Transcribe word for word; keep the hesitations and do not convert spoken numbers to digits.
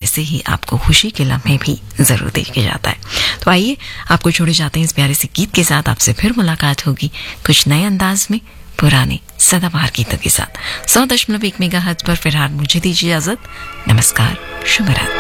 वैसे ही आपको खुशी के लम्हे भी जरूर देके जाता है। तो आइए आपको छोड़े जाते हैं इस प्यारे से गीत के साथ। आपसे फिर मुलाकात होगी कुछ नए अंदाज में, पुराने सदाबहार गीतों के साथ। सौ दशमलव एक मेगा हर्ट्ज पर फिलहाल मुझे दीजिए इजाजत। नमस्कार, शुभ रात्रि।